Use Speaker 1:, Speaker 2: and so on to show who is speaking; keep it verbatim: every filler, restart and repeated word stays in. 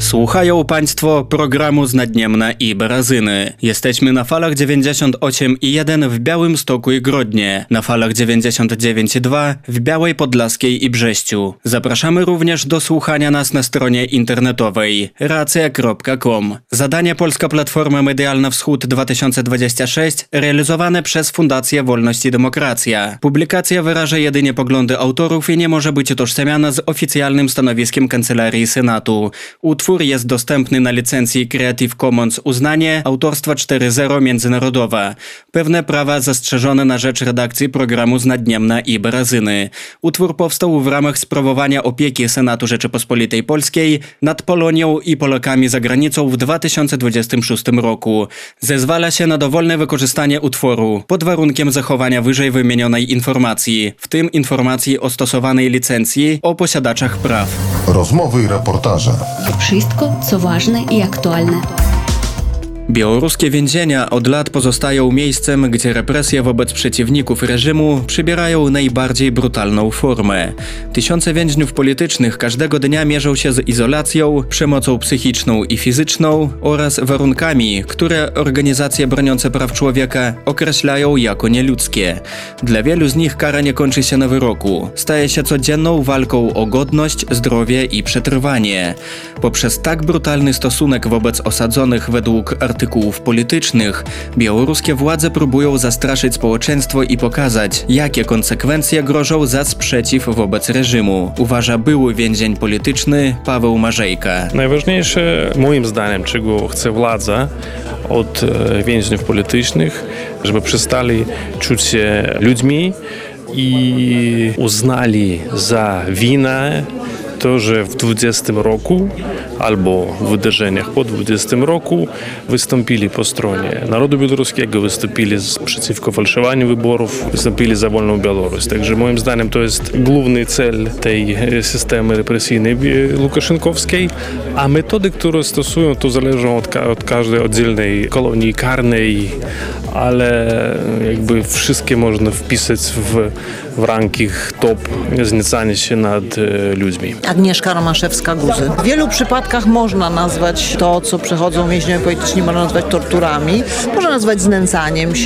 Speaker 1: Słuchają Państwo programu z Naddniemna i Barazyny. Jesteśmy na falach dziewięćdziesiąt osiem i jeden w Białymstoku i Grodnie, na falach dziewięćdziesiąt dziewięć i dwa w Białej Podlaskiej i Brześciu. Zapraszamy również do słuchania nas na stronie internetowej racja kropka com. Zadanie Polska Platforma Medialna Wschód dwa tysiące dwadzieścia sześć realizowane przez Fundację Wolność i Demokracja. Publikacja wyraża jedynie poglądy autorów i nie może być utożsamiana z oficjalnym stanowiskiem Kancelarii Senatu. Utwór jest dostępny na licencji Creative Commons uznanie autorstwa cztery zero międzynarodowa. Pewne prawa zastrzeżone na rzecz redakcji programu z Naddniemna i Barazyny. Utwór powstał w ramach sprawowania opieki Senatu Rzeczypospolitej Polskiej nad Polonią i Polakami za granicą w dwa tysiące dwudziestym szóstym roku. Zezwala się na dowolne wykorzystanie utworu pod warunkiem zachowania wyżej wymienionej informacji, w tym informacji o stosowanej licencji o posiadaczach praw.
Speaker 2: Rozmowy i reportaże.
Speaker 3: Wszystko, co ważne i aktualne.
Speaker 1: Białoruskie więzienia od lat pozostają miejscem, gdzie represje wobec przeciwników reżimu przybierają najbardziej brutalną formę. Tysiące więźniów politycznych każdego dnia mierzą się z izolacją, przemocą psychiczną i fizyczną oraz warunkami, które organizacje broniące praw człowieka określają jako nieludzkie. Dla wielu z nich kara nie kończy się na wyroku. Staje się codzienną walką o godność, zdrowie i przetrwanie. Poprzez tak brutalny stosunek wobec osadzonych według artykułów politycznych, białoruskie władze próbują zastraszyć społeczeństwo i pokazać, jakie konsekwencje grożą za sprzeciw wobec reżimu, uważa były więzień polityczny Paweł Marzejka.
Speaker 4: Najważniejsze, moim zdaniem, czego chce władza od więźniów politycznych, żeby przestali czuć się ludźmi i uznali za winę to, że w dwudziestym roku albo w wydarzeniach po dwudziestym roku wystąpili po stronie narodu białoruskiego, wystąpili przeciwko fałszowaniu wyborów, wystąpili za wolną Białoruś. Także moim zdaniem to jest główny cel tej systemy represyjnej łukaszenkowskiej, a metody, które stosują, to zależą od, ka- od każdej oddzielnej kolonii karnej, ale jakby wszystkie można wpisać w, w ranking top znęcania się nad e, ludźmi.
Speaker 5: Agnieszka Romaszewska-Guzy. W wielu przypadkach można nazwać to, co przechodzą więźniowie polityczni, można nazwać torturami, można nazwać znęcaniem się.